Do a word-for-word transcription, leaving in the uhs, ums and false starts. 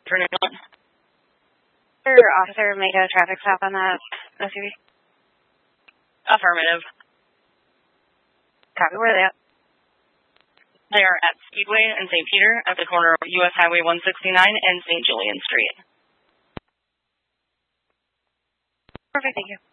turning on. Your officer made a traffic stop on that S U V? Affirmative. Copy. Where are they at? They are at Speedway and Saint Peter at the corner of U S Highway one sixty-nine and Saint Julian Street. Perfect, thank you.